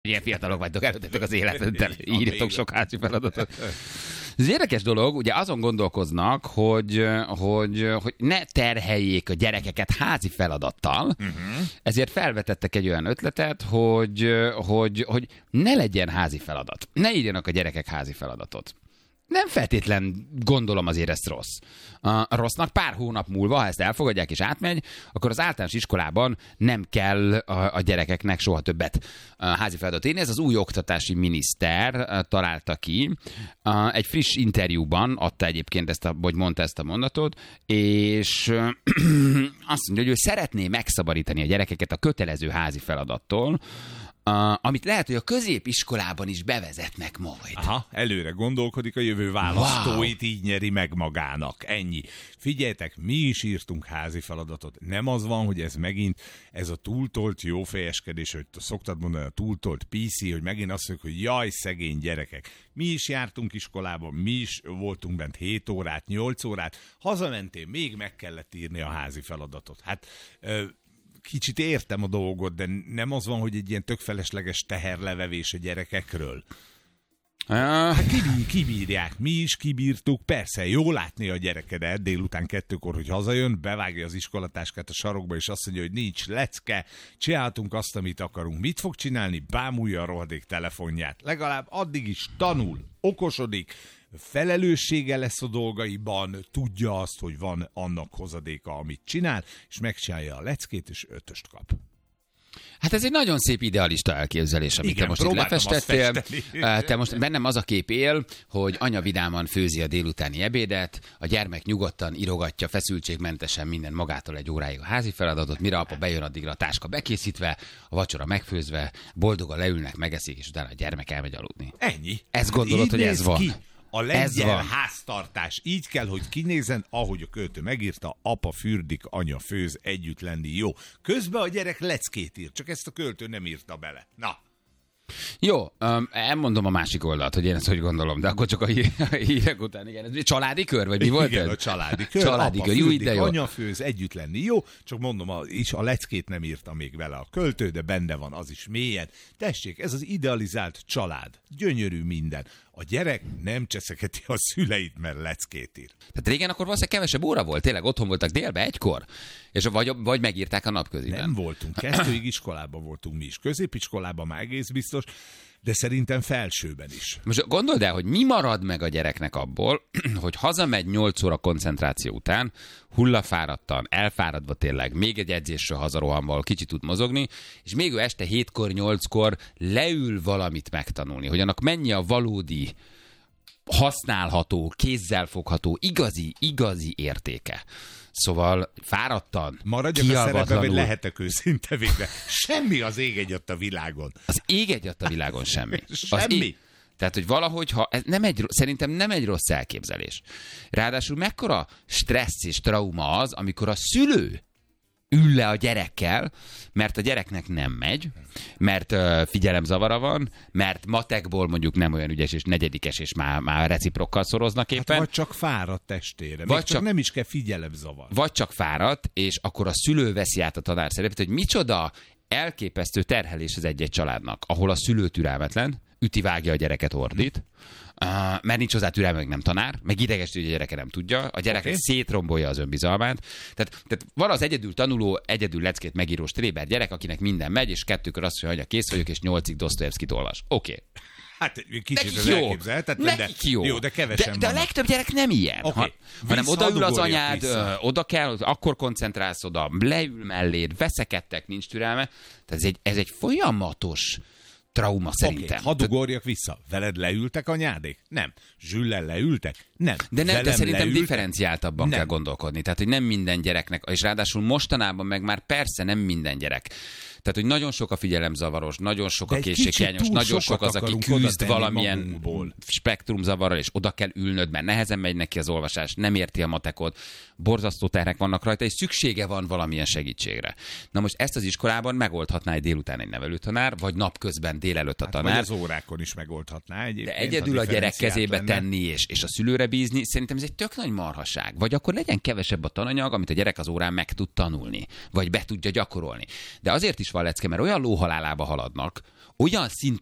Ilyen fiatalok vagytok, előttetek az életet, írjatok sok házi feladatot. Ez érdekes dolog, ugye azon gondolkoznak, hogy ne terheljék a gyerekeket házi feladattal, ezért felvetettek egy olyan ötletet, hogy ne legyen házi feladat. Ne írjanak a gyerekek házi feladatot. Nem feltétlen gondolom azért ezt rossz. A rossznak pár hónap múlva, ha ezt elfogadják és átmegy, akkor az általános iskolában nem kell a gyerekeknek soha többet házi feladatot írni. Ez az új oktatási miniszter találta ki. Egy friss interjúban adta egyébként vagy mondta ezt a mondatot, és azt mondja, hogy ő szeretné megszabadítani a gyerekeket a kötelező házi feladattól, amit lehet, hogy a középiskolában is bevezetnek majd. Aha, előre gondolkodik, a jövő választóit így nyeri meg magának. Ennyi. Figyeljetek, mi is írtunk házi feladatot. Nem az van, hogy ez a túltolt jófejeskedés, hogy szoktad mondani, a túltolt PC, hogy megint azt mondjuk, hogy jaj, szegény gyerekek. Mi is jártunk iskolába, mi is voltunk bent 7 órát, 8 órát, hazamentél, még meg kellett írni a házi feladatot. Hát... kicsit értem a dolgot, de nem az van, hogy egy ilyen tök felesleges teherlevevés a gyerekekről. Hát kibírják, mi is kibírtuk, persze, jó látni a gyerekedet délután 2-kor, hogy hazajön, bevágja az iskolatáskát a sarokba, és azt mondja, hogy nincs lecke, csináltunk azt, amit akarunk. Mit fog csinálni? Bámulja a rohadék telefonját. Legalább addig is tanul, okosodik, felelőssége lesz a dolgaiban, tudja azt, hogy van annak hozadéka, amit csinál, és megcsinálja a leckét, és 5-öst kap. Hát ez egy nagyon szép idealista elképzelés, amit igen, te most itt lefestettél. Te most bennem az a kép él, hogy anya vidáman főzi a délutáni ebédet, a gyermek nyugodtan írogatja feszültségmentesen minden magától egy óráig a házi feladatot, mire apa bejön, addigra a táska bekészítve, a vacsora megfőzve, boldogan leülnek, megeszik, és utána a gyermek elmegy aludni. Ennyi. Ezt gondolod, hogy ez van? Ki. A lengyel háztartás így kell, hogy kinézzen, ahogy a költő megírta, apa fürdik, anya főz, együtt lenni jó. Közben a gyerek leckét ír, csak ezt a költő nem írta bele. Na. Jó, elmondom a másik oldalt, hogy én ezt hogy gondolom, de akkor csak a hírek után, igen. Ez családi kör, vagy mi volt? Igen, a családi kör. Családi apa kör, jó, fürdik, de jó. anya főz, együtt lenni jó, csak mondom, a leckét nem írta még vele a költő, de benne van az is mélyen. Tessék, ez az idealizált család. Gyönyörű minden. A gyerek nem cseszegeti a szüleit, mert leckét ír. Tehát régen akkor valószínűleg kevesebb óra volt, tényleg otthon voltak délbe 1-kor, és vagy megírták a napköziben. Nem voltunk, kezdőig iskolában voltunk mi is, középiskolában már egész biztos, de szerintem felsőben is. Most gondold el, hogy mi marad meg a gyereknek abból, hogy hazamegy 8 óra koncentráció után, hullafáradtan, elfáradva tényleg, még egy edzésről hazarohanval kicsit tud mozogni, és még ő este 7-kor, 8-kor leül valamit megtanulni, hogy annak mennyi a valódi, használható, kézzelfogható, igazi értéke. Szóval fáradtan, maradjak a szerepben, hogy lehetek őszinte végre. Semmi az ég egyatt a világon. Az ég egyatt a világon semmi. Semmi. Tehát, hogy valahogy, ez szerintem nem egy rossz elképzelés. Ráadásul mekkora stressz és trauma az, amikor a szülő ül le a gyerekkel, mert a gyereknek nem megy, mert figyelemzavara van, mert matekból mondjuk nem olyan ügyes és negyedikes, és már reciprokkal szoroznak éppen. Hát vagy csak fáradt testére, vagy csak nem is kell figyelemzavar. Vagy csak fáradt, és akkor a szülő veszi át a tanár szerepet, hogy micsoda elképesztő terhelés az egy-egy családnak, ahol a szülő türelmetlen, üti-vágja a gyereket, ordít, mert nincs hozzá türelme, meg nem tanár, meg idegesítő, hogy a gyereke nem tudja, a gyerek szétrombolja az önbizalmát. Tehát van az egyedül tanuló, egyedül leckét megíró stréber gyerek, akinek minden megy, és 2-kor azt mondja, hogy kész vagyok, és 8-ig Dostoyevskit olvas. Oké. Hát kicsit az elképzelhetetlen, de jó, de kevesen de a legtöbb gyerek nem ilyen, hanem odaül az anyád, oda kell, akkor koncentrálsz oda, leül melléd, veszekedtek, nincs türelme. Tehát ez egy folyamatos trauma szerintem. Hadd ugorjak vissza. Veled leültek anyádék? Nem. Zsüllel leültek? Nem. De szerintem differenciáltabban kell gondolkodni. Tehát, hogy nem minden gyereknek, és ráadásul mostanában meg már persze nem minden gyerek. Tehát, hogy nagyon sok a figyelemzavaros, nagyon sok a készséghiányos, nagyon sok az, aki küzd valamilyen spektrumzavarral, és oda kell ülnöd, mert nehezen megy neki az olvasás, nem érti a matekot, borzasztó terhek vannak rajta, és szüksége van valamilyen segítségre. Na most ezt az iskolában megoldhatná egy délután egy nevelőtanár, vagy napközben délelőtt a tanár. Vagy az órákon is megoldhatná egyébként. De egyedül a gyerek kezébe tenni, és a szülőre bízni, szerintem ez egy tök nagy marhaság. Vagy akkor legyen kevesebb a tananyag, amit a gyerek az órán meg tud tanulni, vagy be tudja gyakorolni. De azért is van lecke, mert olyan lóhalálába haladnak, olyan szint